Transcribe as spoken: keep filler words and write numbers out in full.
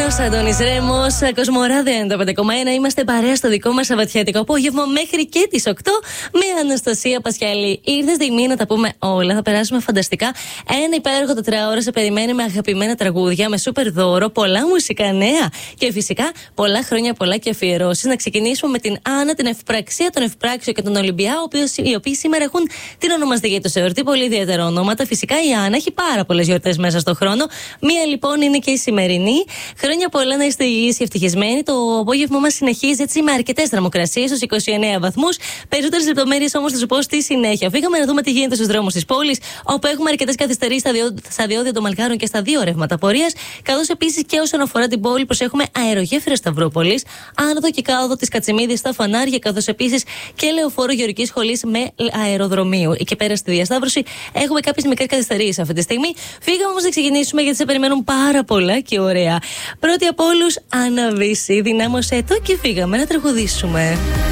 Αντώνης Ρέμος, Κοσμοράδιο ενενήντα πέντε κόμμα ένα. Είμαστε παρέα στο δικό μας σαββατιάτικο απόγευμα μέχρι και τις οκτώ με Αναστασία Πασιαλή. Ήρθε στιγμή να τα πούμε όλα. Θα περάσουμε φανταστικά. Ένα υπέροχο τετράωρο σε περιμένει με αγαπημένα τραγούδια, με σούπερ δώρο, πολλά μουσικά νέα και φυσικά πολλά χρόνια πολλά και αφιερώσεις. Να ξεκινήσουμε με την Άννα, την Ευπραξία, τον Ευπράξιο και τον Ολυμπιά, οι οποίοι σήμερα έχουν την ονομαστική του εορτή. Πολύ ιδιαίτερα ονόματα. Φυσικά η Άννα έχει πάρα πολλές γιορτές μέσα στον χρόνο. Μία λοιπόν είναι και η σημερινή. Χρόνια πολλά, να είστε υγιείς και ευτυχισμένοι. Το απόγευμα μας συνεχίζει έτσι με αρκετές θερμοκρασίες, στους είκοσι εννέα βαθμούς. Περισσότερες λεπτομέρειες όμως θα σου πω στη συνέχεια. Φύγαμε να δούμε τι γίνεται στους δρόμους της πόλης, όπου έχουμε αρκετές καθυστερήσεις στα, διό... στα διόδια των Μαλκάρων και στα δύο ρεύματα πορείας. Καθώς επίσης και όσον αφορά την πόλη, προσέχουμε αερογέφυρα Σταυρούπολης, άνοδο και κάδο της Κατσιμίδης στα φανάρια, καθώς επίσης και λεωφόρο Γεωργικής Σχολής με αεροδρομίου. Και πέρα στη διασταύρωση έχουμε κάποιες μικρές καθυστερήσεις αυτή τη στιγμή. Φύγαμε όμως να ξεκινήσουμε, γιατί σε περιμένουν πάρα πολλά και ωραία. Πρώτη από όλους, Άννα Βύση, δυνάμωσέ το και φύγαμε να τραγουδήσουμε.